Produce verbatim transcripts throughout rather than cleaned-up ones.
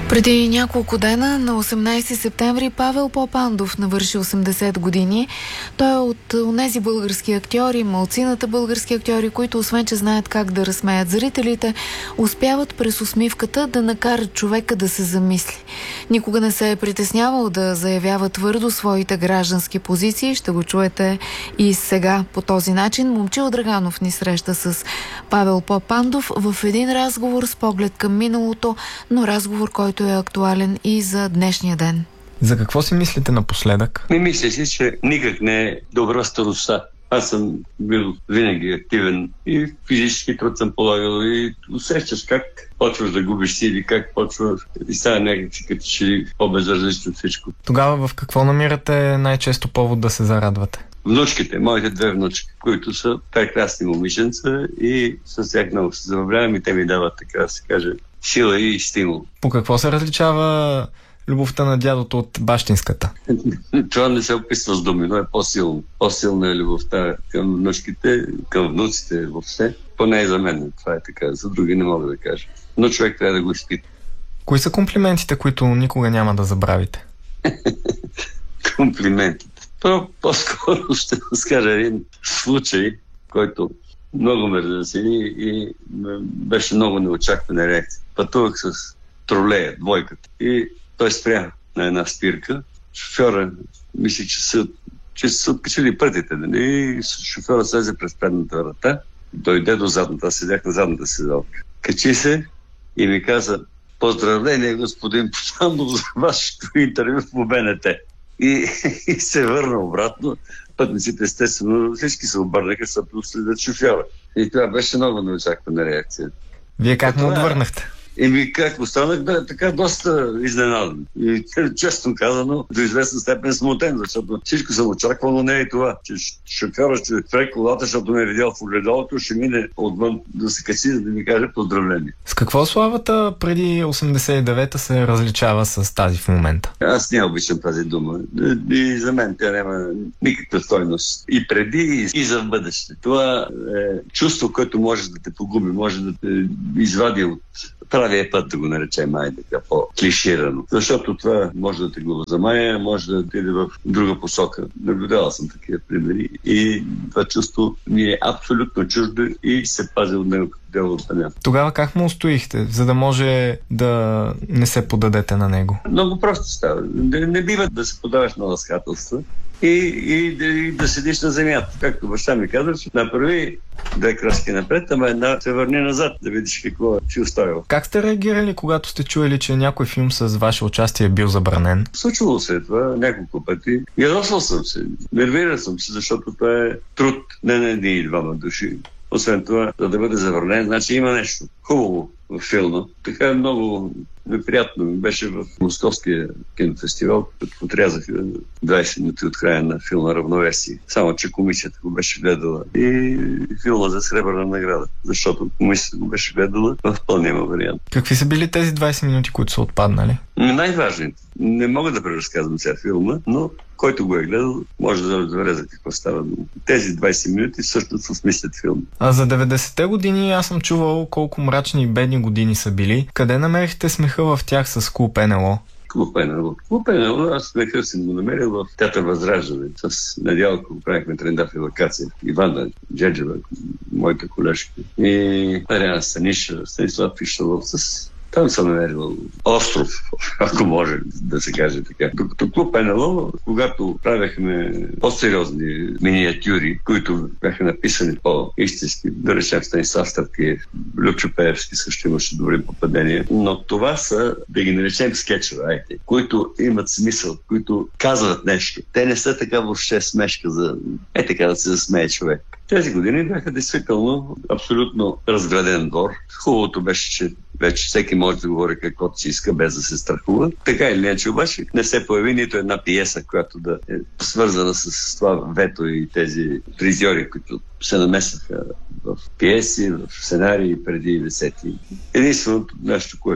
Преди няколко дена, на осемнайсети септември, Павел Попандов навърши осемдесет години. Той е от онези български актьори, малцината български актьори, които освен, че знаят как да разсмеят зрителите, успяват през усмивката да накарат човека да се замисли. Никога не се е притеснявал да заявява твърдо своите граждански позиции. Ще го чуете и сега по този начин. Момчил Драганов ни среща с Павел Попандов в един разговор с поглед към миналото, но разговор, който е актуален и за днешния ден. За какво си мислите напоследък? Не мисля си, че никак не е добра старостта. Аз съм бил винаги активен и физически труд съм полагал и усещаш как почваш да губиш сили, как почваш и става някакси като че ли по-безразлично от всичко. Тогава в какво намирате най-често повод да се зарадвате? Внучките, моите две внучки, които са прекрасни момиченца и с тях много се забавлявам и те ми дават, така да се каже, сила и стимул. По какво се различава любовта на дядото от бащинската? Това не се описва с думи, но е по-силно. По-силна е любовта към внучките, към внуците въобще. Поне и за мен това е така, за други не мога да кажа. Но човек трябва да го изпита. Кои са комплиментите, които никога няма да забравите? Комплиментите. По-скоро ще разкажа един случай, който много ме развесели и беше много неочаквана реакция. Пътувах с тролея, двойката, и той спря на една спирка. Шофьора мисли, че са, че са откачили пътите, и шофьора слезе през предната врата, дойде до задната, аз седях на задната седалка. Качи се и ми каза: "Поздравление, господин Попандов, за вашето интервю в БНТ." И, и се върна обратно. Пътниците, естествено, всички се обърнаха, защото следят шофьора. И това беше много неочаквана реакция. Вие как му отвърнахте? Еми как останах, да, така доста изненадан. И честно казано, до известна степен смутен, защото всичко съм очаквал, но не е и това. Че шофьора ще спре колата, защото ме е видял в огледалото, ще мине отвън да се качи, за да ми каже поздравление. С какво славата преди осемдесет и девета се различава с тази в момента? Аз не обичам тази дума. И за мен тя няма никаква стойност. И преди, и за бъдеще. Това е чувство, което може да те погуби, може да те извади от правия път, да го наречем, ай така по-клиширано. Защото това може да те го замая, може да отиде в друга посока. Наблюдавал съм такива примери и това чувство ми е абсолютно чуждо и се пази от него като дело от деня. Тогава как му устоихте, за да може да не се подадете на него? Много просто става. Не, не бива да се подаваш на ласкателства и, и, да, и да седиш на земята. Както баща ми казва, че направи две крачки напред, ама една се върни назад, да видиш какво си оставил. Как сте реагирали, когато сте чуели, че някой филм с ваше участие е бил забранен? Случвало се това няколко пъти. Ядосвал съм се, нервирал съм се, защото това е труд не на един и двама души. Освен това, за да бъде забранен, значи има нещо хубаво в филма. Така е много неприятно ми беше в Московския кинофестивал, като отрязаха двайсет минути от края на филма "Равновесие". Само че комисията го беше гледала и филма за сребърна награда, защото комисията го беше гледала в пълния вариант. Какви са били тези двайсет минути, които са отпаднали? Най-важните. Не мога да преразказвам сега филма, но който го е гледал, може да разбере за какво става. Тези двайсет минути всъщност осмислят филм. А за деветдесетте години аз съм чувал колко мрачни и бедни години са били. Къде намерихте смеха в тях с Клуб НЛО? Клуб НЛО. Клуб НЛО, аз смеха съм го намерил в театър Възраждане. С Недялко правихме трендаф и локация. Ивана Джеджева, моята колежка. И Ариана Станиша, Станислав Пишалов. С... Там съм намерил остров, ако може да се каже така. Докато Клуб НЛО, когато правихме по-сериозни миниатюри, които бяха написани по-истински, да речем Станислав Стърпиев, Любчо Пеевски също имаше добри попадения, но това са, да ги наречем скетчове, айде, които имат смисъл, които казват нещо. Те не са така въобще смешка за е така да се засмее човек. Тези години бяха действително абсолютно разграден двор. Хубавото беше, че вече всеки може да говори каквото си иска, без да се страхува. Така или иначе обаче не се появи нито една пиеса, която да е свързана с това вето и тези фризьори, които се намесаха в пиеси, в сценарии преди десети. Единственото нещо, което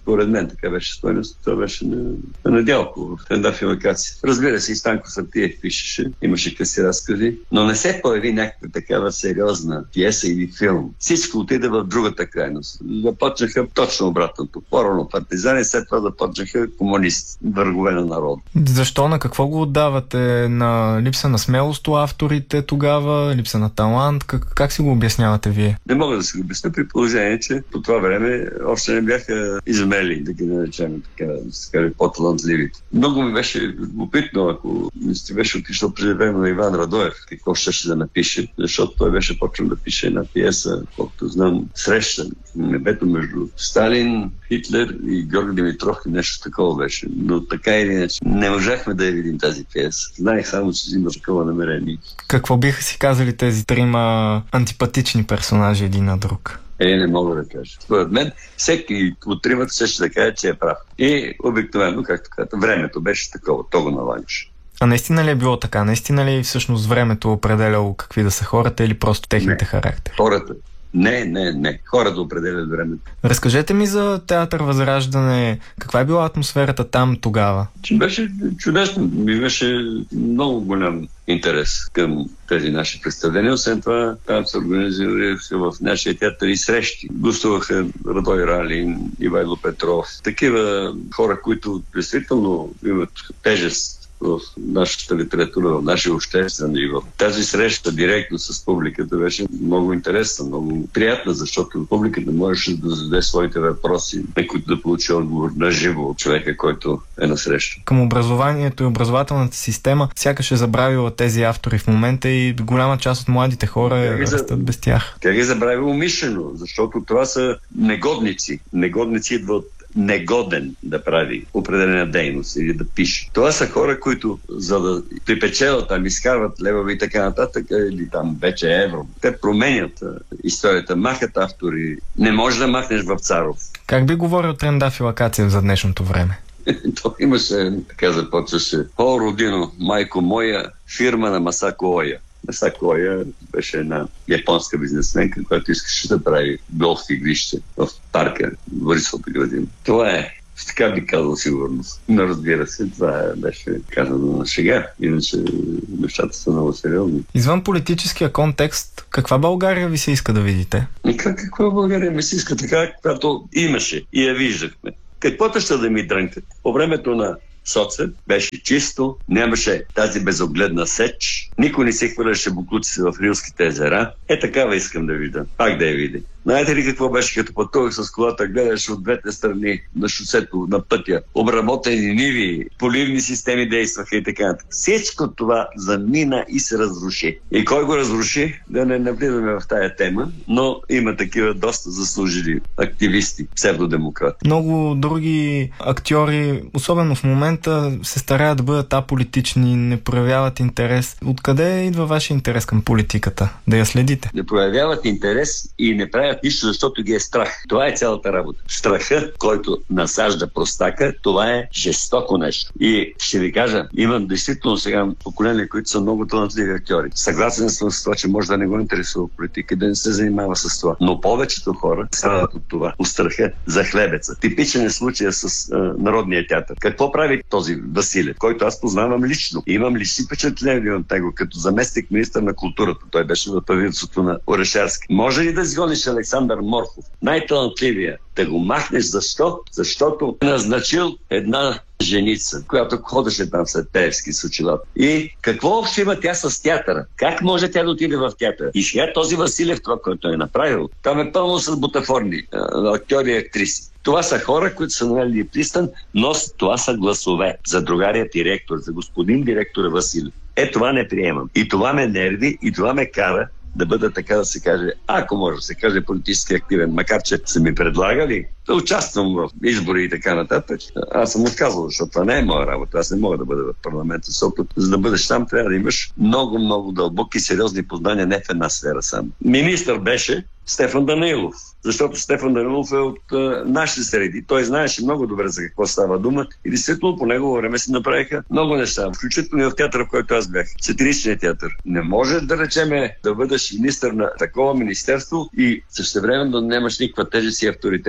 Поред мен така беше стойност. Това беше на, на Недялко в Трендаф и Лакация. Разбира се, и Станко Сартиев пишеше, имаше къси разкази, но не се появи някаква такава сериозна пиеса или филм. Всичко отиде в другата крайност. Започнаха точно обратното. По-рано партизани, след това започнаха комунисти, врагове на народа. Защо? На какво го отдавате? На липса на смелост у авторите тогава? Липса на талант? Как, как си го обяснявате вие? Не мога да си го обясня при положение, че по това време още не бяха измели, да ги наречем така, да се каже, по-талантливите. Много ми беше любопитно, ако не сте беше отишъл преди време на Иван Радоев, какво ще да напише, защото той беше почнал да пише една пиеса, колкото знам, среща небето между Сталин, Хитлер и Георги Димитров, и нещо такова беше. Но така или иначе не можахме да я видим тази пиеса. Знаех само, че има такова намерение. Какво биха си казали тези трима антипатични персонажи един на друг? Е, не мога да кажа. Според мен, всеки от тримата се ще да каже, че е прав. И обикновено, както казвате, времето беше такова, то го налагаше. А наистина ли е било така? Наистина ли всъщност времето определяло какви да са хората или просто техните не. характери? Хората. Не, не, не. Хората определят времето. Разкажете ми за театър Възраждане. Каква е била атмосферата там тогава? Че беше чудесно. Ми беше много голям интерес към тези наши представления. Освен това, там се организираха в нашия театър и срещи. Гостуваха Радой Ралин, Ивайло Петров. Такива хора, които действително имат тежест в нашата литература, в нашия обществен и в тази среща директно с публиката беше много интересна, много приятна, защото публиката можеше да зададе своите въпроси, на които да получи отговор на живо от човека, който е на среща. Към образованието и образователната система сякаш е забравила тези автори в момента и голяма част от младите хора растат без тях. Тя ги е забравила умишлено, защото това са негодници. Негодници идват негоден да прави определена дейност или да пише. Това са хора, които за да припечелят, там изкарват левови и така нататък, или там вече евро. Те променят а, историята, махат автори. Не можеш да махнеш Вапцаров. Как би говорил Трендаф и Лакация за днешното време? То имаше, така започваше. О, родино, майко моя, фирма на Масако Оя. Масако Оя беше една японска бизнесменка, която искаше да прави голф игрище в парка, в Борисовата градина. Това е. Така би казал сигурност. Но разбира се, това беше казано на шега. Иначе нещата са много сериозни. Извън политическия контекст, каква България ви се иска да видите? И как, каква България ми се иска така, която имаше и я виждахме. Каквото ще да ми дрънкат. По времето на Соце беше чисто, нямаше тази безогледна сеч, никой не се хвърляше буклуци в Рилските езера. Е, такава искам да видя. Пак да я видя. Знаете ли какво беше, като пътувах с колата, гледаш от двете страни на шосето, на пътя, обработени ниви, поливни системи действаха и така. Всичко това замина и се разруши. И кой го разруши? Да не навлизаме в тая тема, но има такива доста заслужили активисти, псевдодемократи. Много други актьори, особено в момента, се стараят да бъдат аполитични, не проявяват интерес. Откъде идва вашия интерес към политиката? Да я следите? Не проявяват интерес и не правят нищо, защото ги е страх. Това е цялата работа. Страха, който насажда простака, това е жестоко нещо. И ще ви кажа, имам действително сега поколения, които са много талантливи актьори. Съгласен съм с това, че може да не го интересува политика, да не се занимава с това. Но повечето хора страдат от това. От страха за хлебеца. Типичен е случая с а, Народния театър. Какво прави този Василев, който аз познавам лично? И имам лични впечатления от него, като заместник министър на културата. Той беше в правителството на Орешарски. Може ли да изгониш Александър Морков, най-талантливия, да го махнеш? Защо? Защото е назначил една женица, която ходеше там след Пеевски с очилата. И какво общо има тя с театъра? Как може тя да отиде в театъра? И сега този Василев, това, който е направил, там е пълно с бутафорни актьори и актриси. Това са хора, които са намерили пристан, но това са гласове за другария директор, за господин директора Василев. Е, това не приемам. И това ме нерви, и това ме кара да бъда, така да се каже, ако може да се каже, политически активен, макар че са ми предлагали да участвам в избори и така нататък. Аз съм отказал, защото това не е моя работа. Аз не мога да бъда в парламента, защото за да бъдеш там, трябва да имаш много, много дълбоки, сериозни познания, не в една сфера сам. Министър беше Стефан Данаилов, защото Стефан Данаилов е от а, нашите среди. Той знаеше много добре за какво става дума и действително по негово време се направиха много неща, включително и в театъра, в който аз бях. Сатиричният театър. Не може да речеме да бъдеш министър на такова министерство и същевременно да нямаш никаква тежест и авторитет сред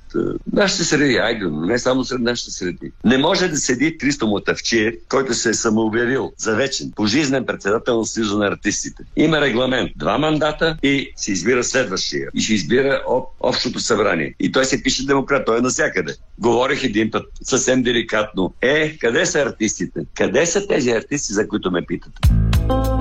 нашите среди, айде, но не само сред нашите среди. Не може да седи Христо Мотавчиев, който се е самообявил за вечен, пожизнен председател на Съюза на артистите. Има регламент. Два мандата и се избира следващия. И ще избира об, общото събрание. И той се пише демократ, той е навсякъде. Говорих един път съвсем деликатно. Е, къде са артистите? Къде са тези артисти, за които ме питате?